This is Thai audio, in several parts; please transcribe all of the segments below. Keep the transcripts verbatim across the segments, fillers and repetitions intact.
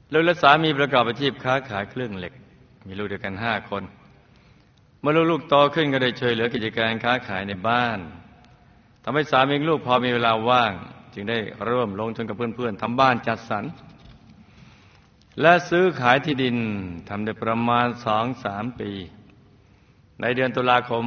ลูกและสามีประกอบอาชีพค้าขายเครื่องเหล็กมีลูกด้วยกันห้าคนเมื่อลูกๆโตขึ้นก็ได้ช่วยเหลือกิจการค้าขายในบ้านทำให้สามีลูกพอมีเวลาว่างจึงได้ร่วมลงทุนกับเพื่อนๆทำบ้านจัดสรรและซื้อขายที่ดินทำได้ประมาณ สองถึงสาม ปีในเดือนตุลาคม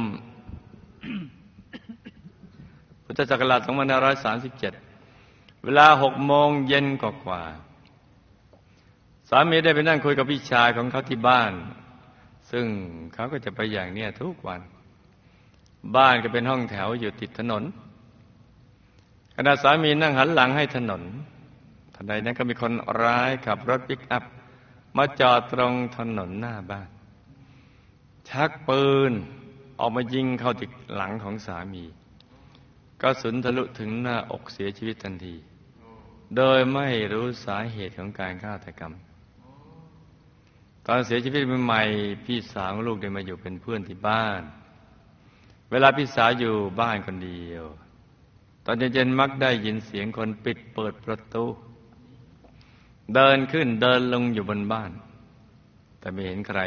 พุทธศักราช สองพันห้าร้อยสามสิบเจ็ด เวลา หก โมงเย็นกว่าๆสามีได้ไปนั่งคุยกับพี่ชายของเขาที่บ้านซึ่งเขาก็จะไปอย่างเนี้ยทุกวันบ้านก็เป็นห้องแถวอยู่ติดถนนขณะสามีนั่งหันหลังให้ถนนทันใดนั้นก็มีคนร้ายขับรถปิกอัพมาจอดตรงถนนหน้าบ้านชักปืนออกมายิงเข้าที่หลังของสามีกระสุนทะลุถึงหน้าอกเสียชีวิตทันทีโดยไม่รู้สาเหตุของการฆาตกรรมตอนเสียชีวิตใหม่ๆพี่สาวของลูกได้มาอยู่เป็นเพื่อนที่บ้านเวลาพี่สาวอยู่บ้านคนเดียวตอนเย็นๆมักได้ยินเสียงคนปิดเปิดประตูเดินขึ้นเดินลงอยู่บนบ้านแต่ไม่เห็นใคร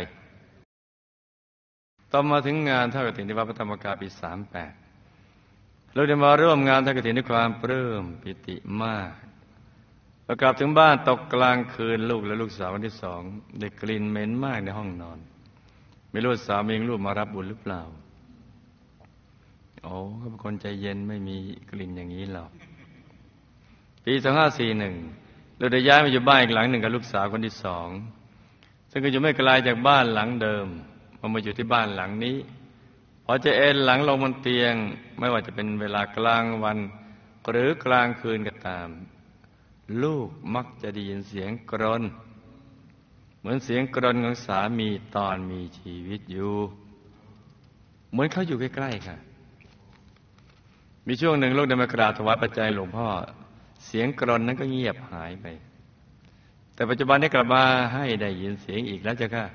ต่อมาถึงงานทอดกฐินที่วัดพระธรรมกายปีสามสิบแปดเราได้มาร่วมงานทอดกฐินด้วยความปลื้มปิติมากพอกลับถึงบ้านตกกลางคืนลูกและลูกสาวคนที่สองได้กลิ่นเหม็นมากในห้องนอนไม่รู้สามีลูกมารับบุญหรือเปล่าโอ้เขาเป็นคนใจเย็นไม่มีกลิ่นอย่างนี้หรอกปีสองพันห้าร้อยสี่สิบเอ็ดเราได้ย้ายมาอยู่บ้านอีกหลังหนึ่งกับลูกสาวคนที่สองซึ่งก็อยู่ไม่ไกลจากบ้านหลังเดิมพอมาอยู่ที่บ้านหลังนี้พอจะเอนหลังลงบนเตียงไม่ว่าจะเป็นเวลากลางวันหรือกลางคืนก็ตามลูกมักจะได้ยินเสียงกรนเหมือนเสียงกรนของสามีตอนมีชีวิตอยู่เหมือนเขาอยู่ใกล้ๆค่ะมีช่วงหนึ่งลูกได้มากราบถวายปัจจัยหลวงพ่อเสียงกรนนั้นก็เงียบหายไปแต่ปัจจุบันนี้กลับมาให้ได้ยินเสียงอีกแล้วจ้ะค่ะ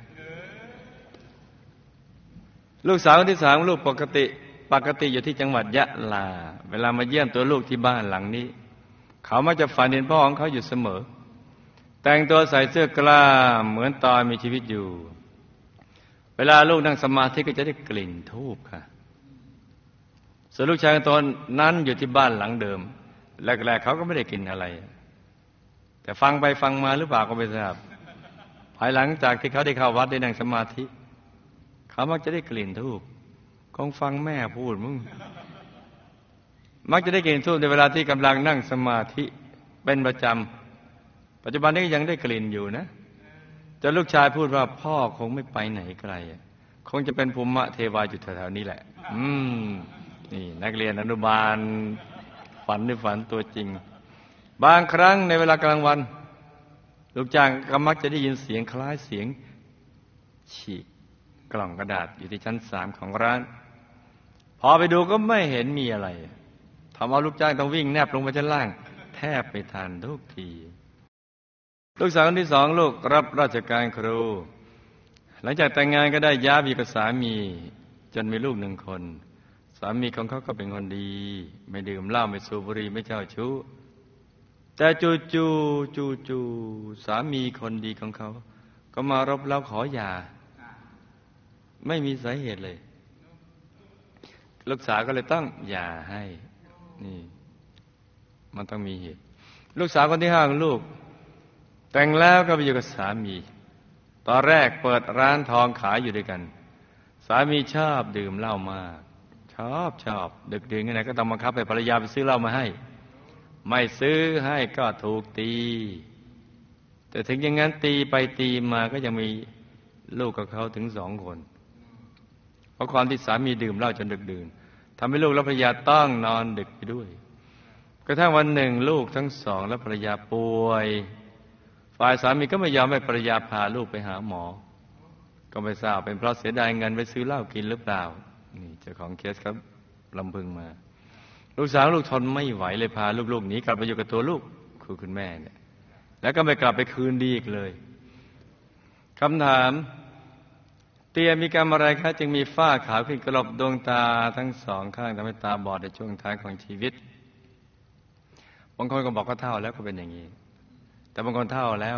ลูกสาวคนที่สามลูกปกติปกติอยู่ที่จังหวัดยะลาเวลามาเยี่ยมตัวลูกที่บ้านหลังนี้เขามักจะฝันเห็นพ่อของเขาอยู่เสมอแต่งตัวใส่เสื้อกล้ามเหมือนตอนมีชีวิตอยู่เวลาลูกนั่งสมาธิก็จะได้กลิ่นธูปค่ะส่วนลูกชายตอนนั้นอยู่ที่บ้านหลังเดิมแรกๆเขาก็ไม่ได้กลิ่นอะไรแต่ฟังไปฟังมาหรือเปล่าก็ไม่ทราบภายหลังจากที่เขาได้เข้าวัดได้นั่งสมาธิเขามักจะได้กลิ่นธูปคงฟังแม่พูดมึงมักจะได้กลิ่นธูปในเวลาที่กำลังนั่งสมาธิเป็นประจำปัจจุบันนี้ยังได้กลิ่นอยู่นะจนลูกชายพูดว่าพ่อคงไม่ไปไหนไกลคงจะเป็นภูมิเทวาอยู่แถวๆนี้แหละอืมนี่นักเรียนอนุบาลฝันในฝันตัวจริงบางครั้งในเวลากลางวันลูกจ้างก็มักจะได้ยินเสียงคล้ายเสียงฉีกกล่องกระดาษอยู่ที่ชั้นสามของร้านพอไปดูก็ไม่เห็นมีอะไรทำเอาลูกจ้างต้องวิ่งแนบลงไปชั้นล่างแทบไม่ทันทุกทีลูกสาวคนที่สองลูกรับราชการครูหลังจากแต่งงานก็ได้ย้ายไปกับสามีจนมีลูกหนึ่งคนสามีของเขาก็เป็นคนดีไม่ดื่มเหล้าไม่สูบบุหรี่ไม่เจ้าชู้แต่จู่จู่จู่จู่สามีคนดีของเขาก็มารบเร้าขอหย่าไม่มีสาเหตุเลยลูกสาวก็เลยต้องหย่าให้นี่มันต้องมีเหตุลูกสาวคนที่ห้าของลูกแต่งแล้วก็ไปอยู่กับสามีตอนแรกเปิดร้านทองขายอยู่ด้วยกันสามีชอบดื่มเหล้ามากชอบชอบดึกดื่นขนาดก็ต้องบังคับให้ภรรยาไปซื้อเหล้ามาให้ไม่ซื้อให้ก็ถูกตีแต่ถึงอย่างนั้นตีไปตีมาก็ยังมีลูกกับเขาถึงสองคนเพราะความที่สามีดื่มเหล้าจนดึกดื่นทำให้ลูกและภรรยาต้องนอนดึกไปด้วยกระทั่งวันหนึ่งลูกทั้งสองและภรรยาป่วยฝ่ายสามีก็ไม่ยอมให้ภรรยาพาลูกไปหาหมอก็ไม่ทราบเป็นเพราะเสียดายเงินไปซื้อเหล้ากินหรือเปล่านี่เจ้าของเคสครับลำพึงมาลูกสาวลูกทนไม่ไหวเลยพาลูกๆหนีกลับไปอยู่กับตัวลูกคือคุณแม่เนี่ยแล้วก็ไม่กลับไปคืนดีอีกเลยคำถามเตียมีกรรมอะไรคะจึงมีฝ้าขาวขึ้นกลบดวงตาทั้งสองข้างทำให้ตาบอดในช่วงท้ายของชีวิตบางคนก็บอกว่าเฒ่าแล้วก็เป็นอย่างนี้แต่บางคนเฒ่าแล้ว